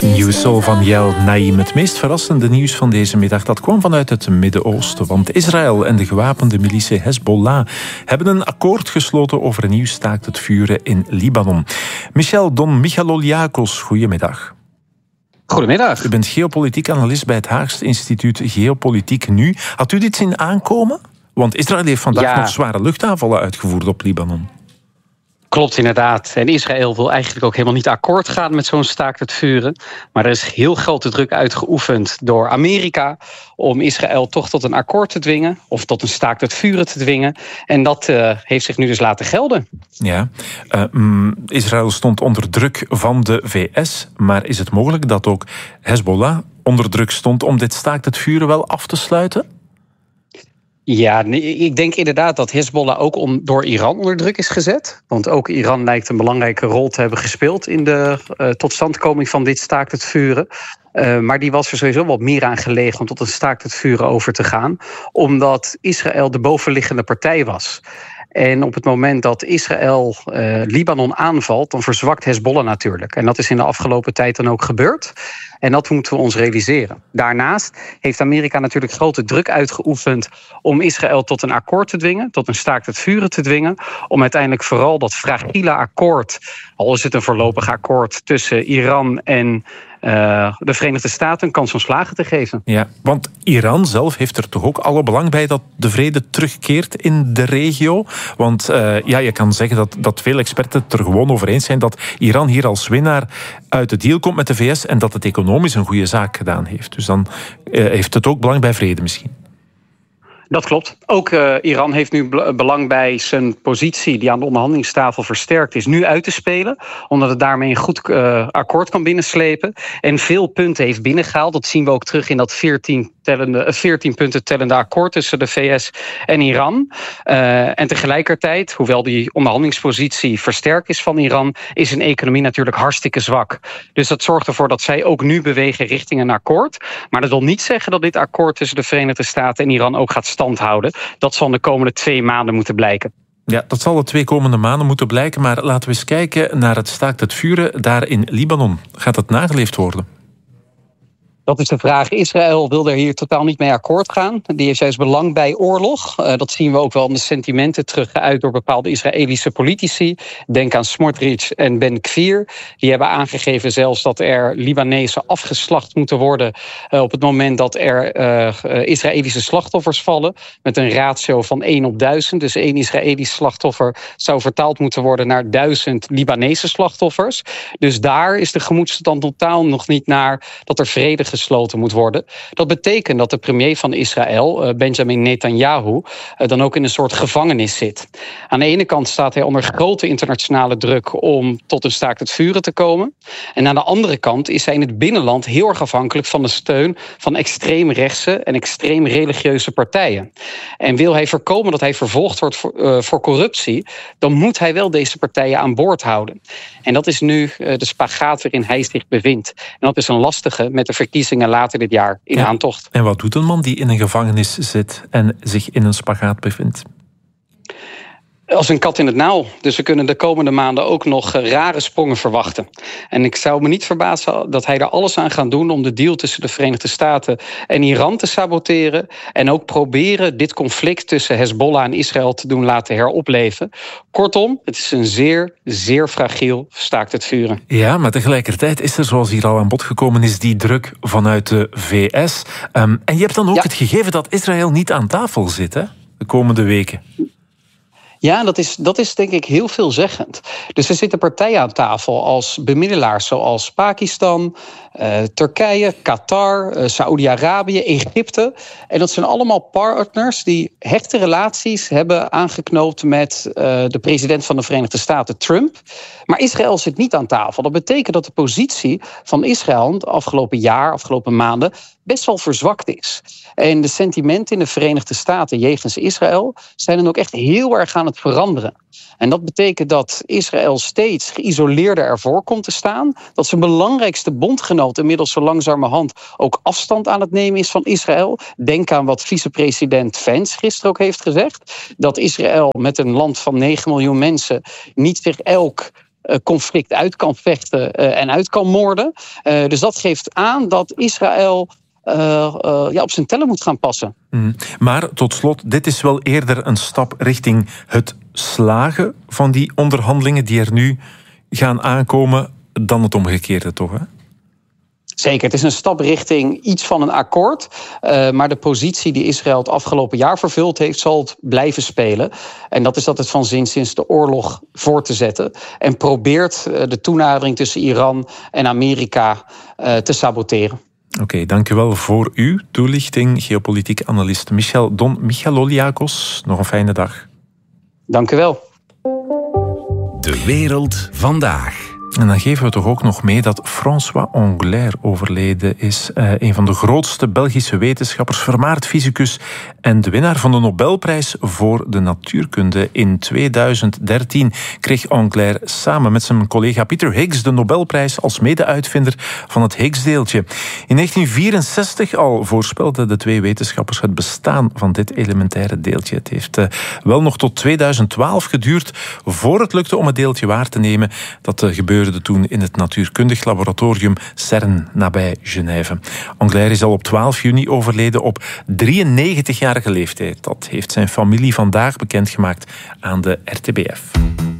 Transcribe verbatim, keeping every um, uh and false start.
New Soul van Yael Naïm. Het meest verrassende nieuws van deze middag dat kwam vanuit het Midden-Oosten. Want Israël en de gewapende militie Hezbollah hebben een akkoord gesloten over een nieuw staakt het vuren in Libanon. Michel Don Michaloliakos, goedemiddag. Goedemiddag. U bent geopolitiek analist bij het Haagse instituut Geopolitiek Nu. Had u dit zien aankomen? Want Israël heeft vandaag ja. nog zware luchtaanvallen uitgevoerd op Libanon. Klopt inderdaad. En Israël wil eigenlijk ook helemaal niet akkoord gaan met zo'n staakt het vuren. Maar er is heel grote druk uitgeoefend door Amerika om Israël toch tot een akkoord te dwingen. Of tot een staakt het vuren te dwingen. En dat uh, heeft zich nu dus laten gelden. Ja, uh, mm, Israël stond onder druk van de V S. Maar is het mogelijk dat ook Hezbollah onder druk stond om dit staakt het vuren wel af te sluiten? Ja, ik denk inderdaad dat Hezbollah ook om, door Iran onder druk is gezet. Want ook Iran lijkt een belangrijke rol te hebben gespeeld in de uh, totstandkoming van dit staakt het vuren. Uh, maar die was er sowieso wat meer aan gelegen om tot een staakt het vuren over te gaan. Omdat Israël de bovenliggende partij was. En op het moment dat Israël uh, Libanon aanvalt, dan verzwakt Hezbollah natuurlijk. En dat is in de afgelopen tijd dan ook gebeurd. En dat moeten we ons realiseren. Daarnaast heeft Amerika natuurlijk grote druk uitgeoefend om Israël tot een akkoord te dwingen, tot een staakt het vuren te dwingen, om uiteindelijk vooral dat fragiele akkoord, al is het een voorlopig akkoord tussen Iran en Uh, de Verenigde Staten een kans van slagen te geven. Ja, want Iran zelf heeft er toch ook alle belang bij dat de vrede terugkeert in de regio. Want uh, ja, je kan zeggen dat, dat veel experten het er gewoon over eens zijn dat Iran hier als winnaar uit de deal komt met de V S en dat het economisch een goede zaak gedaan heeft. Dus dan uh, heeft het ook belang bij vrede misschien. Dat klopt. Ook uh, Iran heeft nu belang bij zijn positie die aan de onderhandelingstafel versterkt is, nu uit te spelen. Omdat het daarmee een goed uh, akkoord kan binnenslepen. En veel punten heeft binnengehaald. Dat zien we ook terug in dat veertien, tellende, uh, veertien punten tellende akkoord tussen de V S en Iran. Uh, en tegelijkertijd, hoewel die onderhandelingspositie versterkt is van Iran, is hun economie natuurlijk hartstikke zwak. Dus dat zorgt ervoor dat zij ook nu bewegen richting een akkoord. Maar dat wil niet zeggen dat dit akkoord tussen de Verenigde Staten en Iran ook gaat stand houden. Dat zal de komende twee maanden moeten blijken. Ja, dat zal de twee komende maanden moeten blijken. Maar laten we eens kijken naar het staakt het vuren daar in Libanon. Gaat het nageleefd worden? Dat is de vraag. Israël wil er hier totaal niet mee akkoord gaan. Die heeft juist belang bij oorlog. Uh, dat zien we ook wel in de sentimenten teruggeuit door bepaalde Israëlische politici. Denk aan Smotrich en Ben Gvir. Die hebben aangegeven zelfs dat er Libanezen afgeslacht moeten worden uh, op het moment dat er uh, Israëlische slachtoffers vallen. Met een ratio van één op duizend. Dus één Israëlisch slachtoffer zou vertaald moeten worden naar duizend Libanese slachtoffers. Dus daar is de gemoedsstand totaal nog niet naar dat er vrede gesloten moet worden. Dat betekent dat de premier van Israël, Benjamin Netanyahu, dan ook in een soort gevangenis zit. Aan de ene kant staat hij onder grote internationale druk om tot een staakt het vuren te komen. En aan de andere kant is hij in het binnenland heel erg afhankelijk van de steun van extreemrechtse en extreem religieuze partijen. En wil hij voorkomen dat hij vervolgd wordt voor, uh, voor corruptie, dan moet hij wel deze partijen aan boord houden. En dat is nu uh, de spagaat waarin hij zich bevindt. En dat is een lastige met de verkiezingen later dit jaar in ja. aantocht. En wat doet een man die in een gevangenis zit en zich in een spagaat bevindt? Als een kat in het nauw. Dus we kunnen de komende maanden ook nog rare sprongen verwachten. En ik zou me niet verbazen dat hij er alles aan gaat doen om de deal tussen de Verenigde Staten en Iran te saboteren. En ook proberen dit conflict tussen Hezbollah en Israël te doen laten heropleven. Kortom, het is een zeer, zeer fragiel staakt het vuren. Ja, maar tegelijkertijd is er, zoals hier al aan bod gekomen is, die druk vanuit de V S. Um, en je hebt dan ook ja. het gegeven dat Israël niet aan tafel zit, hè, de komende weken. Ja, dat is, dat is denk ik heel veelzeggend. Dus er zitten partijen aan tafel als bemiddelaars zoals Pakistan, uh, Turkije, Qatar, uh, Saoedi-Arabië, Egypte. En dat zijn allemaal partners die hechte relaties hebben aangeknoopt met uh, de president van de Verenigde Staten, Trump. Maar Israël zit niet aan tafel. Dat betekent dat de positie van Israël de afgelopen jaar, afgelopen maanden best wel verzwakt is. En de sentimenten in de Verenigde Staten jegens Israël zijn dan ook echt heel erg aan het veranderen. En dat betekent dat Israël steeds geïsoleerder ervoor komt te staan. Dat zijn belangrijkste bondgenoot inmiddels zo langzamerhand ook afstand aan het nemen is van Israël. Denk aan wat vicepresident Vance gisteren ook heeft gezegd. Dat Israël met een land van negen miljoen mensen niet zich elk uh, conflict uit kan vechten uh, en uit kan moorden. Uh, dus dat geeft aan dat Israël uh, uh, ja, op zijn tellen moet gaan passen. Mm. Maar tot slot, dit is wel eerder een stap richting het slagen van die onderhandelingen die er nu gaan aankomen dan het omgekeerde, toch? Hè? Zeker, het is een stap richting iets van een akkoord. Uh, maar de positie die Israël het afgelopen jaar vervuld heeft, zal het blijven spelen. En dat is dat het van zin sinds de oorlog voor te zetten. En probeert uh, de toenadering tussen Iran en Amerika uh, te saboteren. Oké, okay, dank u wel voor uw toelichting. Geopolitiek analist Michel Don Michaloliakos. Nog een fijne dag. Dank u wel. De wereld vandaag. En dan geven we toch ook nog mee dat François Englert overleden is. Uh, een van de grootste Belgische wetenschappers, vermaard fysicus en de winnaar van de Nobelprijs voor de natuurkunde. In tweeduizend dertien kreeg Englert samen met zijn collega Peter Higgs de Nobelprijs als mede-uitvinder van het Higgsdeeltje. In negentien vierenzestig al voorspelden de twee wetenschappers het bestaan van dit elementaire deeltje. Het heeft uh, wel nog tot tweeduizend twaalf geduurd voor het lukte om het deeltje waar te nemen. Dat uh, gebeurde toen in het natuurkundig laboratorium CERN nabij Genève. Englert is al op twaalf juni overleden op drieënnegentigjarige leeftijd. Dat heeft zijn familie vandaag bekendgemaakt aan de R T B F.